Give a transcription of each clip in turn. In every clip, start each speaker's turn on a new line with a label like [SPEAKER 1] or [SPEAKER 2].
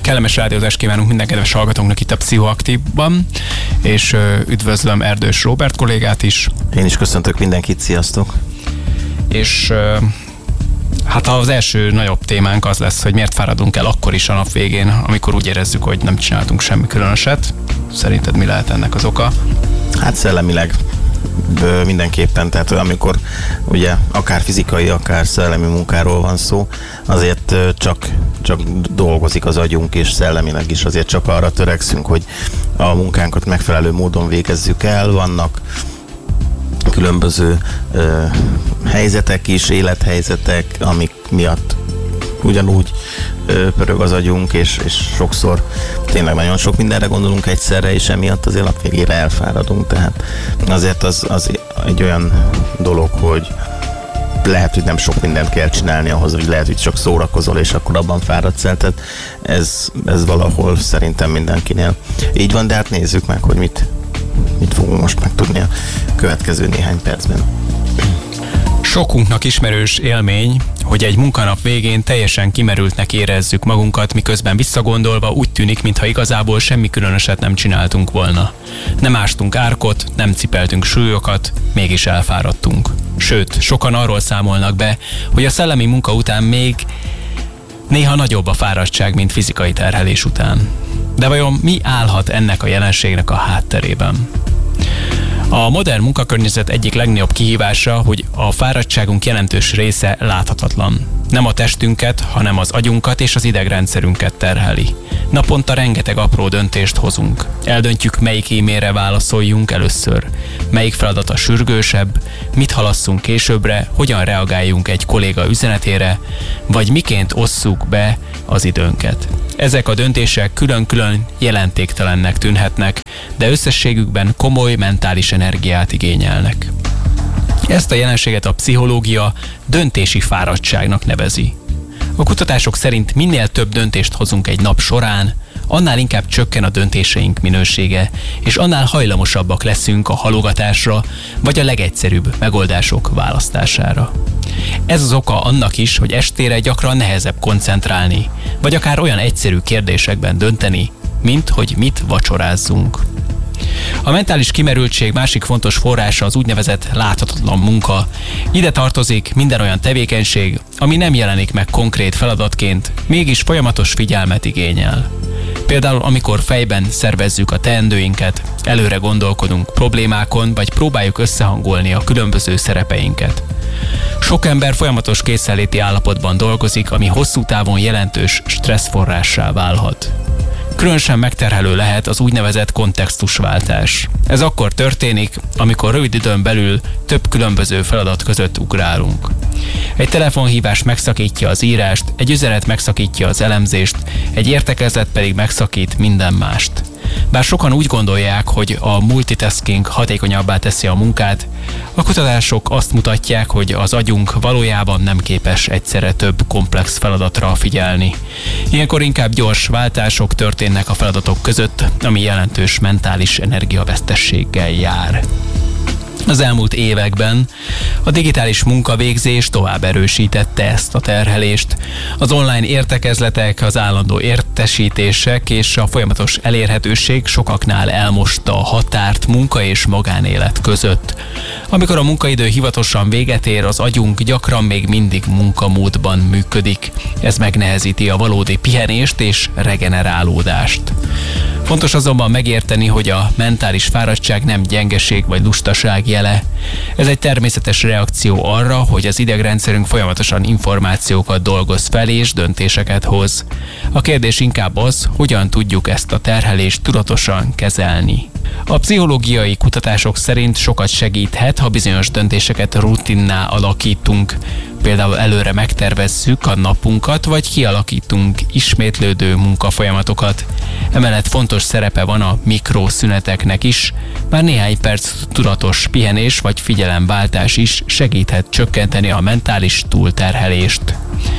[SPEAKER 1] Kellemes rádiózást kívánunk minden kedves hallgatónknak itt a Pszichoaktívban, és üdvözlöm Erdős Róbert kollégát is.
[SPEAKER 2] Én is köszöntök mindenkit, sziasztok!
[SPEAKER 1] És hát az első nagyobb témánk az lesz, hogy miért fáradunk el akkor is a nap végén, amikor úgy érezzük, hogy nem csináltunk semmi különöset. Szerinted mi lehet ennek az oka?
[SPEAKER 2] Hát szellemileg mindenképpen, tehát amikor ugye akár fizikai, akár szellemi munkáról van szó, azért csak dolgozik az agyunk, és szellemileg is azért csak arra törekszünk, hogy a munkánkat megfelelő módon végezzük el. Vannak különböző helyzetek is, élethelyzetek, amik miatt ugyanúgy pörög az agyunk, és sokszor tényleg nagyon sok mindenre gondolunk egyszerre, és emiatt azért nap végére elfáradunk. Tehát azért az egy olyan dolog, hogy lehet, hogy nem sok mindent kell csinálni ahhoz, hogy lehet, hogy csak szórakozol, és akkor abban fáradsz el. Tehát ez valahol szerintem mindenkinél így van, de hát nézzük meg, hogy mit fogunk most megtudni a következő néhány percben.
[SPEAKER 1] Sokunknak ismerős élmény, hogy egy munkanap végén teljesen kimerültnek érezzük magunkat, miközben visszagondolva úgy tűnik, mintha igazából semmi különöset nem csináltunk volna. Nem ástunk árkot, nem cipeltünk súlyokat, mégis elfáradtunk. Sőt, sokan arról számolnak be, hogy a szellemi munka után még néha nagyobb a fáradtság, mint fizikai terhelés után. De vajon mi állhat ennek a jelenségnek a hátterében? A modern munkakörnyezet egyik legnagyobb kihívása, hogy a fáradtságunk jelentős része láthatatlan. Nem a testünket, hanem az agyunkat és az idegrendszerünket terheli. Naponta rengeteg apró döntést hozunk. Eldöntjük, melyik e-mailre válaszoljunk először, melyik feladata sürgősebb, mit halasszunk későbbre, hogyan reagáljunk egy kolléga üzenetére, vagy miként osszuk be az időnket. Ezek a döntések külön-külön jelentéktelennek tűnhetnek, de összességükben komoly mentális energiát igényelnek. Ezt a jelenséget a pszichológia döntési fáradtságnak nevezi. A kutatások szerint minél több döntést hozunk egy nap során, annál inkább csökken a döntéseink minősége, és annál hajlamosabbak leszünk a halogatásra, vagy a legegyszerűbb megoldások választására. Ez az oka annak is, hogy estére gyakran nehezebb koncentrálni, vagy akár olyan egyszerű kérdésekben dönteni, mint hogy mit vacsorázzunk. A mentális kimerültség másik fontos forrása az úgynevezett láthatatlan munka. Ide tartozik minden olyan tevékenység, ami nem jelenik meg konkrét feladatként, mégis folyamatos figyelmet igényel. Például amikor fejben szervezzük a teendőinket, előre gondolkodunk problémákon, vagy próbáljuk összehangolni a különböző szerepeinket. Sok ember folyamatos készenléti állapotban dolgozik, ami hosszú távon jelentős stresszforrássá válhat. Különösen megterhelő lehet az úgynevezett kontextusváltás. Ez akkor történik, amikor rövid időn belül több különböző feladat között ugrálunk. Egy telefonhívás megszakítja az írást, egy üzenet megszakítja az elemzést, egy értekezlet pedig megszakít minden mást. Bár sokan úgy gondolják, hogy a multitasking hatékonyabbá teszi a munkát, a kutatások azt mutatják, hogy az agyunk valójában nem képes egyszerre több komplex feladatra figyelni. Ilyenkor inkább gyors váltások történnek a feladatok között, ami jelentős mentális energiavesztességgel jár. Az elmúlt években a digitális munkavégzés tovább erősítette ezt a terhelést. Az online értekezletek, az állandó értesítések és a folyamatos elérhetőség sokaknál elmosta a határt munka és magánélet között. Amikor a munkaidő hivatalosan véget ér, az agyunk gyakran még mindig munkamódban működik. Ez megnehezíti a valódi pihenést és regenerálódást. Fontos azonban megérteni, hogy a mentális fáradtság nem gyengeség vagy lustaság jele. Ez egy természetes reakció arra, hogy az idegrendszerünk folyamatosan információkat dolgoz fel és döntéseket hoz. A kérdés inkább az, hogyan tudjuk ezt a terhelést tudatosan kezelni. A pszichológiai kutatások szerint sokat segíthet, ha bizonyos döntéseket rutinná alakítunk. Például előre megtervezzük a napunkat, vagy kialakítunk ismétlődő munkafolyamatokat. Emellett fontos szerepe van a mikroszüneteknek is, már néhány perc tudatos pihenés vagy figyelemváltás is segíthet csökkenteni a mentális túlterhelést.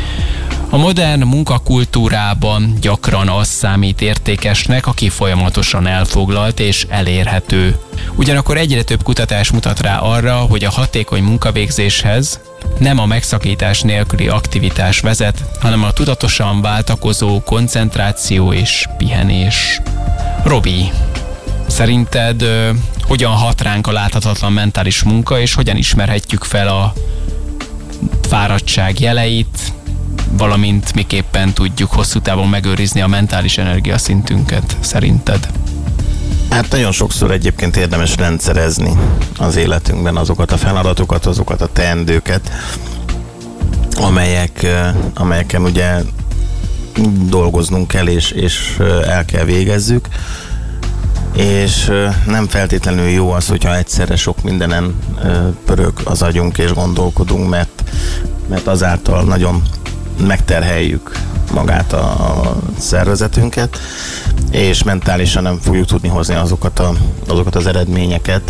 [SPEAKER 1] A modern munkakultúrában gyakran az számít értékesnek, aki folyamatosan elfoglalt és elérhető. Ugyanakkor egyre több kutatás mutat rá arra, hogy a hatékony munkavégzéshez nem a megszakítás nélküli aktivitás vezet, hanem a tudatosan váltakozó koncentráció és pihenés. Robi, szerinted hogyan hat ránk a láthatatlan mentális munka, és hogyan ismerhetjük fel a fáradtság jeleit, valamint miképpen tudjuk hosszú távon megőrizni a mentális energiaszintünket szerinted?
[SPEAKER 2] Hát nagyon sokszor egyébként érdemes rendszerezni az életünkben azokat a feladatokat, azokat a teendőket, amelyeken ugye dolgoznunk kell, és el kell végezzük. És nem feltétlenül jó az, hogyha egyszerre sok mindenen pörög az agyunk és gondolkodunk, mert azáltal nagyon megterheljük magát a szervezetünket, és mentálisan nem fogjuk tudni hozni azokat az eredményeket,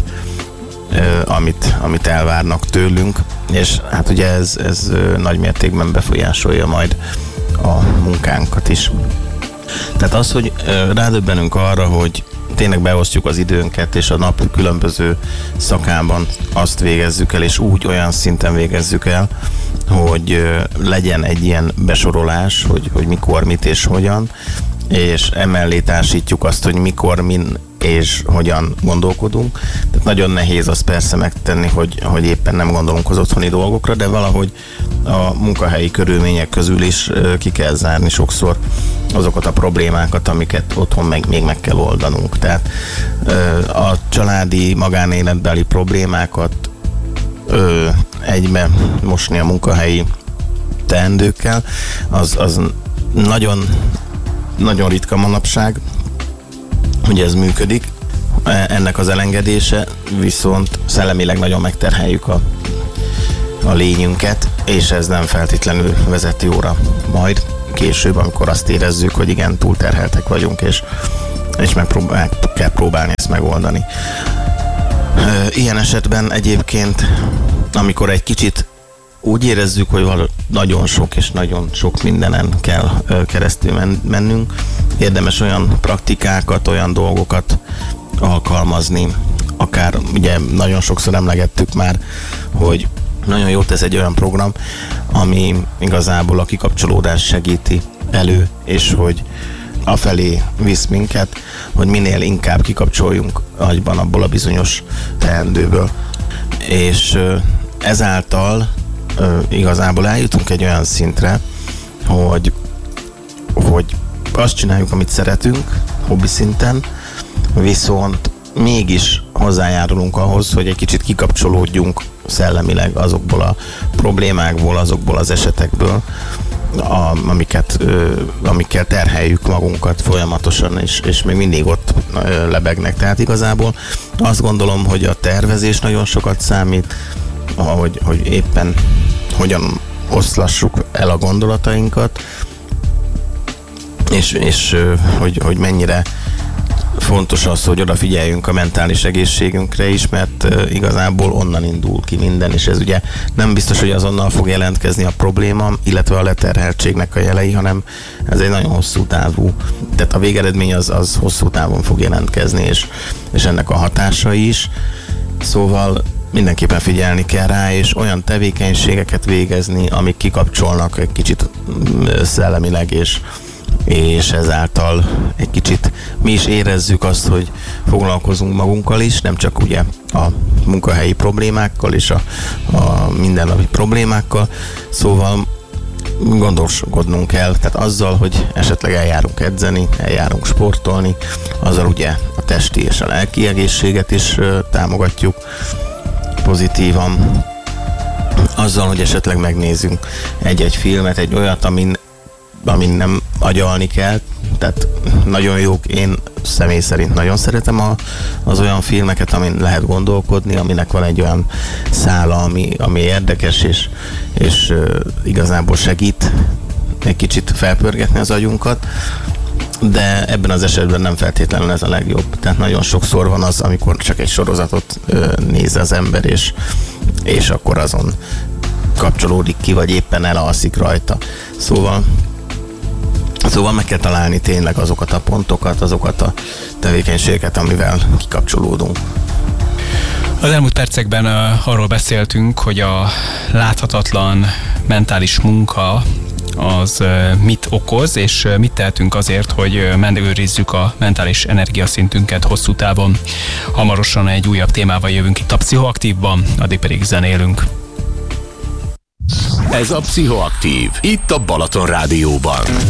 [SPEAKER 2] amit elvárnak tőlünk, és hát ugye ez nagy mértékben befolyásolja majd a munkánkat is. Tehát az, hogy rádöbbenünk arra, hogy tényleg beosztjuk az időnket, és a nap különböző szakában azt végezzük el, és úgy olyan szinten végezzük el, hogy legyen egy ilyen besorolás, hogy mikor, mit és hogyan, és emellé társítjuk azt, hogy mikor, min és hogyan gondolkodunk. Tehát nagyon nehéz azt persze megtenni, hogy éppen nem gondolunk az otthoni dolgokra, de valahogy a munkahelyi körülmények közül is ki kell zárni sokszor azokat a problémákat, amiket otthon még meg kell oldanunk. Tehát a családi, magánéletbeli problémákat egybe mosni a munkahelyi teendőkkel, az nagyon, nagyon ritka manapság, hogy ez működik. Ennek az elengedése, viszont szellemileg nagyon megterheljük a lényünket, és ez nem feltétlenül vezet jóra majd később, amikor azt érezzük, hogy igen, túlterheltek vagyunk, és kell próbálni ezt megoldani. Ilyen esetben egyébként, amikor egy kicsit úgy érezzük, hogy nagyon sok és nagyon sok mindenen kell keresztül mennünk, érdemes olyan praktikákat, olyan dolgokat alkalmazni, akár ugye nagyon sokszor emlegettük már, hogy nagyon jót tesz egy olyan program, ami igazából a kikapcsolódást segíti elő, és hogy afelé visz minket, hogy minél inkább kikapcsoljunk agyban abból a bizonyos teendőből. És ezáltal igazából eljutunk egy olyan szintre, hogy azt csináljuk, amit szeretünk, hobbi szinten, viszont mégis hozzájárulunk ahhoz, hogy egy kicsit kikapcsolódjunk szellemileg azokból a problémákból, azokból az esetekből, amikkel terheljük magunkat folyamatosan, és még mindig ott lebegnek. Tehát igazából azt gondolom, hogy a tervezés nagyon sokat számít, hogy éppen hogyan oszlassuk el a gondolatainkat, és hogy mennyire fontos az, hogy odafigyeljünk a mentális egészségünkre is, mert igazából onnan indul ki minden, és ez ugye nem biztos, hogy azonnal fog jelentkezni a probléma, illetve a leterheltségnek a jelei, hanem ez egy nagyon hosszú távú, tehát a végeredmény az hosszú távon fog jelentkezni, és ennek a hatásai is. Szóval mindenképpen figyelni kell rá, és olyan tevékenységeket végezni, amik kikapcsolnak egy kicsit szellemileg, és ezáltal egy kicsit mi is érezzük azt, hogy foglalkozunk magunkkal is, nem csak ugye a munkahelyi problémákkal és a mindennapi problémákkal, szóval gondoskodnunk kell, tehát azzal, hogy esetleg eljárunk edzeni, eljárunk sportolni, azzal ugye a testi és a lelki egészséget is támogatjuk pozitívan, azzal, hogy esetleg megnézzünk egy-egy filmet, egy olyat, amin nem agyalni kell, tehát nagyon jók, én személy szerint nagyon szeretem az olyan filmeket, amin lehet gondolkodni, aminek van egy olyan szála, ami érdekes, és igazából segít egy kicsit felpörgetni az agyunkat, de ebben az esetben nem feltétlenül ez a legjobb. Tehát nagyon sokszor van az, amikor csak egy sorozatot néz az ember, és akkor azon kapcsolódik ki, vagy éppen elalszik rajta. Szóval meg kell találni tényleg azokat a pontokat, azokat a tevékenységeket, amivel kikapcsolódunk.
[SPEAKER 1] Az elmúlt percekben arról beszéltünk, hogy a láthatatlan mentális munka az mit okoz, és mit tehetünk azért, hogy megőrizzük a mentális energiaszintünket hosszú távon. Hamarosan egy újabb témával jövünk itt a Pszichoaktívban, addig pedig zenélünk.
[SPEAKER 3] Ez a Pszichoaktív, itt a Balaton Rádióban.